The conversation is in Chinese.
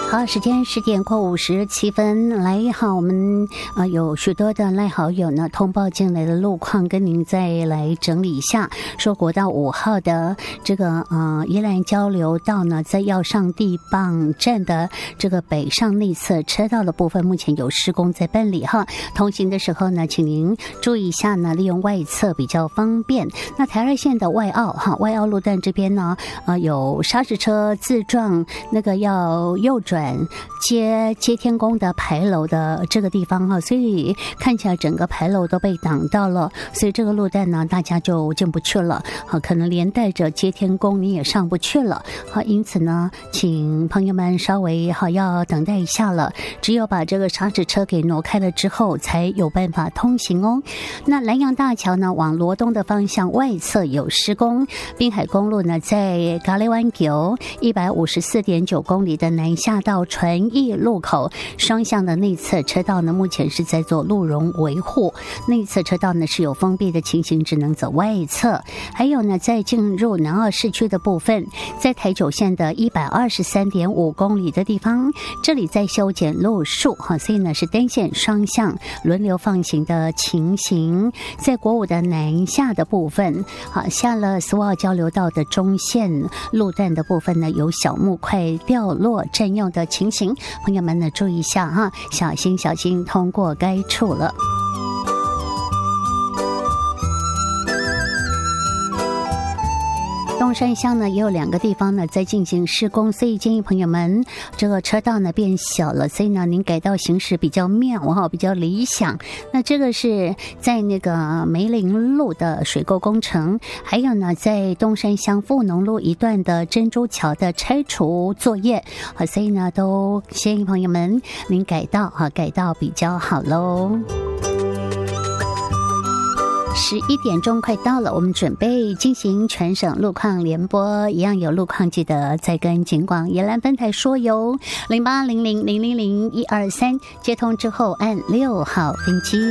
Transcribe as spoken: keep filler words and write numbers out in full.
好，时间十点过五十七分，来好，我们啊、呃、有许多的赖好友呢通报进来的路况，跟您再来整理一下。说国道五号的这个呃宜兰交流道呢，在要上地磅站的这个北上内侧车道的部分，目前有施工在办理哈。通行的时候呢，请您注意一下呢，利用外侧比较方便。那台二线的外澳哈外澳路段这边呢，呃有砂石车自撞，那个要右转。接接天宫的牌楼的这个地方哈，所以看起来整个牌楼都被挡到了，所以这个路段呢，大家就进不去了，好，可能连带着接天宫你也上不去了，好，因此呢，请朋友们稍微好要等待一下了，只有把这个砂纸车给挪开了之后，才有办法通行哦。那南洋大桥呢，往罗东的方向外侧有施工，滨海公路呢，在咖喱湾九一百五十四点九公里的南下到传义路口双向的内侧车道呢，目前是在做路容维护，内侧车道呢是有封闭的情形，只能走外侧。还有呢，在进入南澳市区的部分，在台九线的一百二十三点五公里的地方，这里在修剪路树哈，所以呢是单线双向轮流放行的情形。在国五的南下的部分，好，下了苏澳交流道的中线路段的部分呢，有小木块掉落占用的情形，朋友们呢注意一下哈，小心小心通过该处了。东山乡呢也有两个地方呢在进行施工，所以建议朋友们这个车道呢变小了，所以呢您改道行驶比较妙哈，比较理想。那这个是在那个梅林路的水沟工程，还有呢在东山乡富农路一段的珍珠桥的拆除作业，好，所以呢都建议朋友们您改道哈，改道比较好喽。十一点钟快到了，我们准备进行全省路况联播，一样有路况记得再跟警广宜兰分台说哟，零八零零零零零一二三接通之后按六号分机。